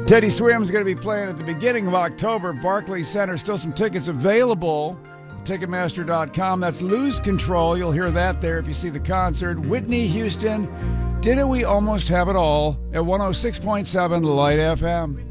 Teddy Swim's going to be playing at the beginning of October. Barclays Center. Still some tickets available. Ticketmaster.com. That's Lose Control. You'll hear that there if you see the concert. Whitney Houston. Didn't we almost have it all at 106.7 Light FM?